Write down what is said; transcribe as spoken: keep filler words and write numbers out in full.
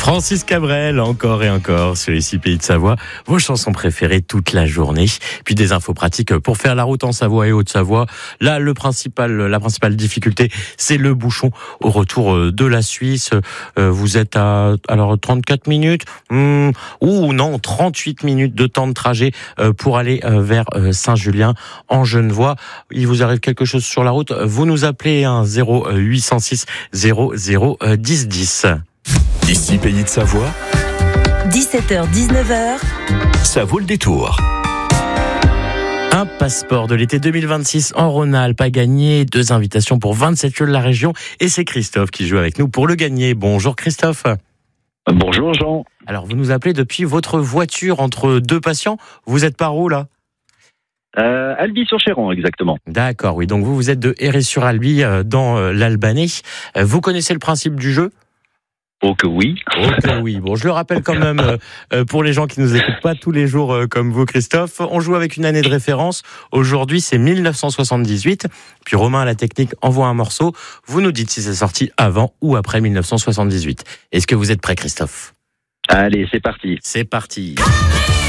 Francis Cabrel, encore et encore sur les six pays de Savoie. Vos chansons préférées toute la journée. Puis des infos pratiques pour faire la route en Savoie et Haute-Savoie. Là, le principal, la principale difficulté, c'est le bouchon au retour de la Suisse. Vous êtes à alors trente-quatre minutes hmm, ou non, trente-huit minutes de temps de trajet pour aller vers Saint-Julien en Genevois. Il vous arrive quelque chose sur la route, vous nous appelez un zéro huit cent six zéro zéro dix dix. Ici Pays de Savoie, dix-sept heures dix-neuf heures, ça vaut le détour. Un passeport de l'été deux mille vingt-six en Rhône-Alpes a gagné, deux invitations pour vingt-sept lieux de la région, et c'est Christophe qui joue avec nous pour le gagner. Bonjour Christophe. Bonjour Jean. Alors vous nous appelez depuis votre voiture entre deux patients, vous êtes par où là ? Euh, Albi-sur-Chéran, exactement. D'accord, oui, donc vous, vous êtes de Héré-sur-Albi euh, dans euh, l'Albanais. Euh, vous connaissez le principe du jeu ? Oh que oui. Oh que oui. Bon, je le rappelle quand même euh, euh, pour les gens qui nous écoutent pas tous les jours euh, comme vous, Christophe. On joue avec une année de référence. Aujourd'hui, c'est mille neuf cent soixante-dix-huit. Puis Romain à la technique envoie un morceau. Vous nous dites si c'est sorti avant ou après mille neuf cent soixante-dix-huit. Est-ce que vous êtes prêt, Christophe ? Allez, c'est parti. C'est parti.